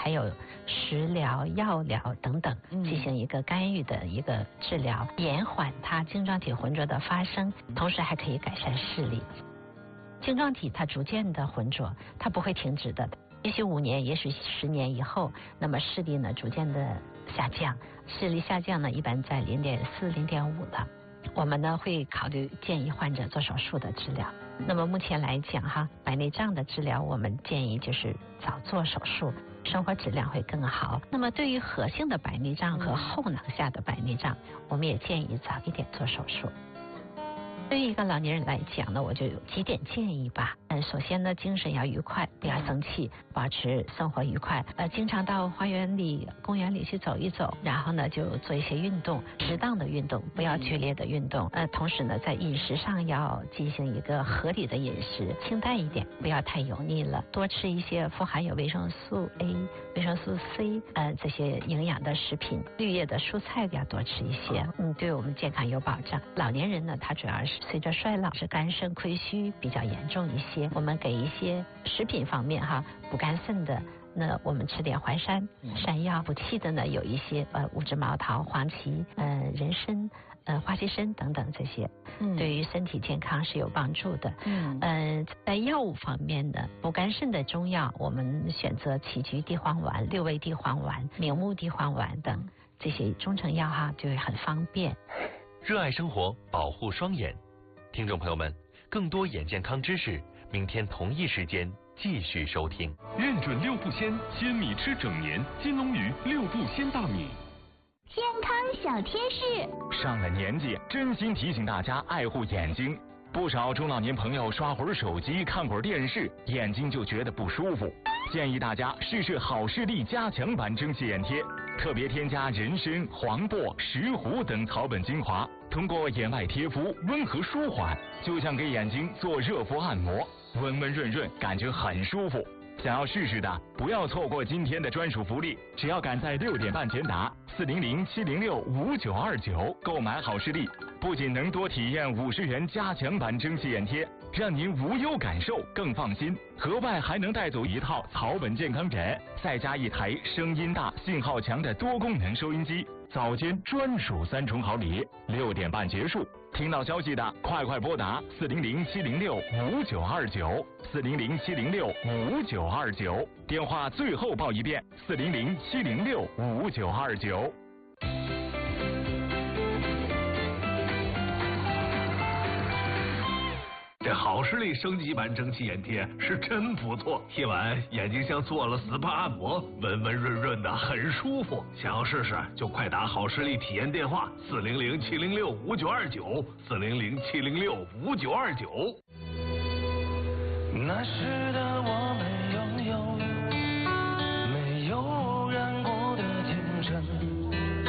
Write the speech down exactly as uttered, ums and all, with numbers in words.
还有食疗、药疗等等，进行一个干预的一个治疗，延缓它晶状体浑浊的发生，同时还可以改善视力。晶状体它逐渐的浑浊，它不会停止的。也许五年，也许十年以后，那么视力呢逐渐的下降，视力下降呢一般在零点四、零点五的，我们呢会考虑建议患者做手术的治疗。那么目前来讲哈，白内障的治疗我们建议就是早做手术，生活质量会更好。那么对于核性的白内障和后囊下的白内障，我们也建议早一点做手术。对于一个老年人来讲呢，我就有几点建议吧。嗯，首先呢，精神要愉快，不要生气，保持生活愉快。呃，经常到花园里、公园里去走一走，然后呢，就做一些运动，适当的运动，不要剧烈的运动。呃，同时呢，在饮食上要进行一个合理的饮食，清淡一点，不要太油腻了，多吃一些富含有维生素 A、维生素 C 呃这些营养的食品，绿叶的蔬菜要多吃一些，嗯，对我们健康有保障。老年人呢，他主要是随着衰老，是肝肾亏虚比较严重一些，我们给一些食品方面哈，补肝肾的，那我们吃点淮山、山药；补气的呢，有一些呃五汁毛桃、黄芪、呃人参、呃花旗参等等这些，嗯，对于身体健康是有帮助的。嗯，呃，在药物方面呢，补肝肾的中药，我们选择杞菊地黄丸、六味地黄丸、明目地黄丸等这些中成药哈，就会很方便。 热爱生活，保护双眼。听众朋友们，更多眼健康知识，明天同一时间继续收听。 认准六步鲜，鲜米吃整年。金龙鱼六步鲜大米。 健康小贴士。 上了年纪，真心提醒大家爱护眼睛。不少中老年朋友刷会儿手机、看会儿电视，眼睛就觉得不舒服。建议大家试试好视力加强版蒸汽眼贴，特别添加人参、黄柏、石斛等草本精华，通过眼外贴敷，温和舒缓，就像给眼睛做热敷按摩，温温润润，感觉很舒服。想要试试的，不要错过今天的专属福利，只要赶在六点半前打四零零七零六五九二九购买好视力，不仅能多体验五十元加强版蒸汽眼贴，让您无忧感受更放心，额外还能带走一套草本健康枕，再加一台声音大、信号强的多功能收音机，早间专属三重好礼。六点半结束，听到消息的快快拨打四零零七零六五九二九四零零七零六五九二九，电话最后报一遍四零零七零六五九二九。 这好视力升级版蒸汽眼贴是真不错，贴完眼睛像做了 S P A 按摩，温温润润的，很舒服。想要试试就快打好视力体验电话四零零七零六五九二九四零零七零六五九二九。 那时的我们